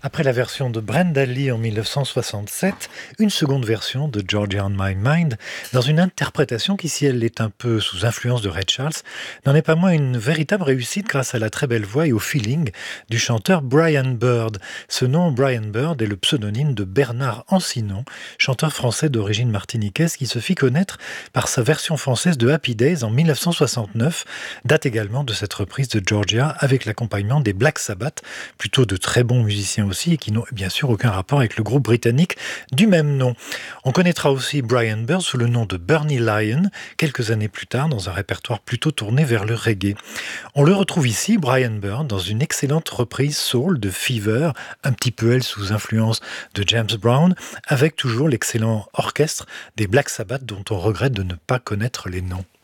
Après la version de Brenda Lee en 1967, une seconde version de Georgia on My Mind, dans une interprétation qui, si elle est un peu sous influence de Ray Charles, n'en est pas moins une véritable réussite grâce à la très belle voix et au feeling du chanteur Brian Bird. Ce nom, Brian Bird, est le pseudonyme de Bernard Ancinon, chanteur français d'origine martiniquaise qui se fit connaître par sa version française de Happy Days en 1969, date également de cette reprise de Georgia avec l'accompagnement des Black Sabbath, plutôt de très bons musiciens aussi et qui n'ont bien sûr aucun rapport avec le groupe britannique du même nom. On connaîtra aussi Brian Bird sous le nom de Bernie Lyon quelques années plus tard dans un répertoire plutôt tourné vers le reggae. On le retrouve ici, Brian Bird, dans une excellente reprise soul de Fever, un petit peu elle sous influence de James Brown, avec toujours l'excellent orchestre des Black Sabbath dont on regrette de ne pas connaître les noms.